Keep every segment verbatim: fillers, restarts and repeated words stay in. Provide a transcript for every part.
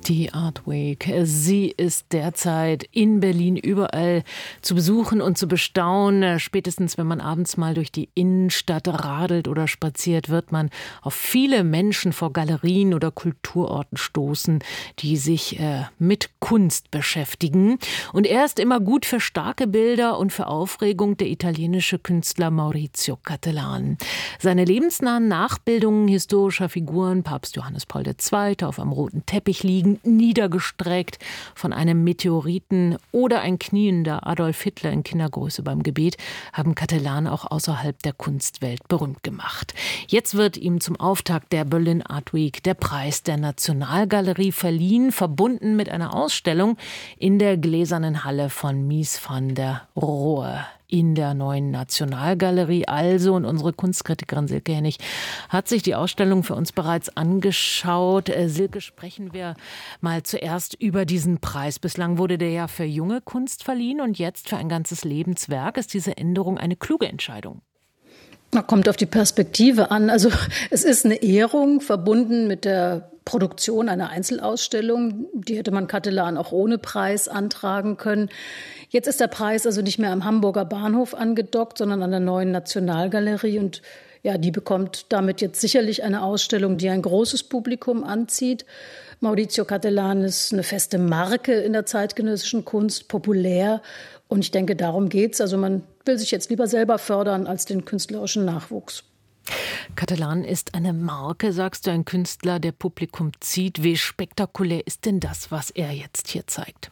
Die Art Week. Sie ist derzeit in Berlin überall zu besuchen und zu bestaunen. Spätestens, wenn man abends mal durch die Innenstadt radelt oder spaziert, wird man auf viele Menschen vor Galerien oder Kulturorten stoßen, die sich äh, mit Kunst beschäftigen. Und er ist immer gut für starke Bilder und für Aufregung, der italienische Künstler Maurizio Cattelan. Seine lebensnahen Nachbildungen historischer Figuren, Papst Johannes Paul der Zweite, auf einem roten Teppich liegen, niedergestreckt von einem Meteoriten oder ein kniender Adolf Hitler in Kindergröße beim Gebet, haben Cattelan auch außerhalb der Kunstwelt berühmt gemacht. Jetzt wird ihm zum Auftakt der Berlin Art Week der Preis der Nationalgalerie verliehen, verbunden mit einer Ausstellung in der Gläsernen Halle von Mies van der Rohe. In der neuen Nationalgalerie also. Und unsere Kunstkritikerin Silke Hennig hat sich die Ausstellung für uns bereits angeschaut. Äh, Silke, sprechen wir mal zuerst über diesen Preis. Bislang wurde der ja für junge Kunst verliehen und jetzt für ein ganzes Lebenswerk. Ist diese Änderung eine kluge Entscheidung? Na, kommt auf die Perspektive an. Also es ist eine Ehrung verbunden mit der Produktion einer Einzelausstellung. Die hätte man Cattelan auch ohne Preis antragen können. Jetzt ist der Preis also nicht mehr am Hamburger Bahnhof angedockt, sondern an der neuen Nationalgalerie. Und ja, die bekommt damit jetzt sicherlich eine Ausstellung, die ein großes Publikum anzieht. Maurizio Cattelan ist eine feste Marke in der zeitgenössischen Kunst, populär. Und ich denke, darum geht's. Also man will sich jetzt lieber selber fördern als den künstlerischen Nachwuchs. Cattelan ist eine Marke, sagst du, ein Künstler, der Publikum zieht. Wie spektakulär ist denn das, was er jetzt hier zeigt?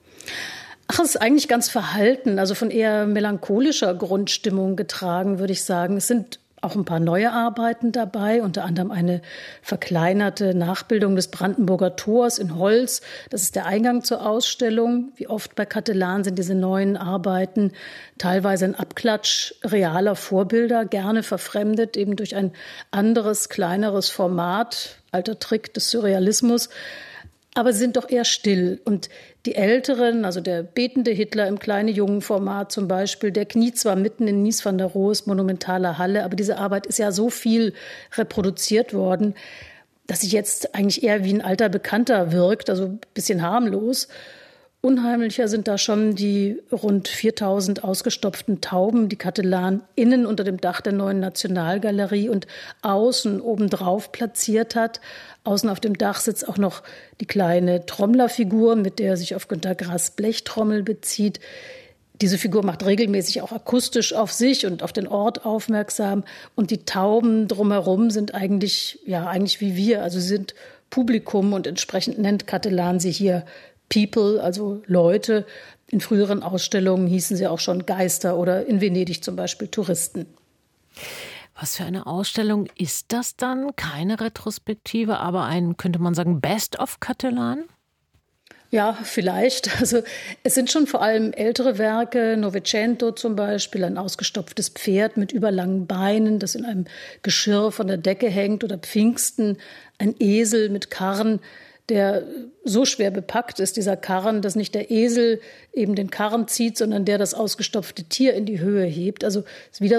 Ach, es ist eigentlich ganz verhalten, also von eher melancholischer Grundstimmung getragen, würde ich sagen. Es sind auch ein paar neue Arbeiten dabei, unter anderem eine verkleinerte Nachbildung des Brandenburger Tors in Holz. Das ist der Eingang zur Ausstellung. Wie oft bei Cattelan sind diese neuen Arbeiten teilweise ein Abklatsch realer Vorbilder, gerne verfremdet, eben durch ein anderes, kleineres Format, alter Trick des Surrealismus. Aber sie sind doch eher still. Und die Älteren, also der betende Hitler im Kleine-Jungen-Format zum Beispiel, der kniet zwar mitten in Mies van der Rohes monumentaler Halle, aber diese Arbeit ist ja so viel reproduziert worden, dass sie jetzt eigentlich eher wie ein alter Bekannter wirkt, also ein bisschen harmlos. Unheimlicher sind da schon die rund viertausend ausgestopften Tauben, die Cattelan innen unter dem Dach der neuen Nationalgalerie und außen obendrauf platziert hat. Außen auf dem Dach sitzt auch noch die kleine Trommlerfigur, mit der er sich auf Günter Grass Blechtrommel bezieht. Diese Figur macht regelmäßig auch akustisch auf sich und auf den Ort aufmerksam. Und die Tauben drumherum sind eigentlich, ja, eigentlich wie wir. Also sie sind Publikum und entsprechend nennt Cattelan sie hier People, also Leute. In früheren Ausstellungen hießen sie auch schon Geister oder in Venedig zum Beispiel Touristen. Was für eine Ausstellung ist das dann? Keine Retrospektive, aber ein, könnte man sagen, Best of Cattelan? Ja, vielleicht. Also es sind schon vor allem ältere Werke, Novecento zum Beispiel, ein ausgestopftes Pferd mit überlangen Beinen, das in einem Geschirr von der Decke hängt, oder Pfingsten, ein Esel mit Karren, der so schwer bepackt ist, dieser Karren, dass nicht der Esel eben den Karren zieht, sondern der das ausgestopfte Tier in die Höhe hebt. Also es ist wieder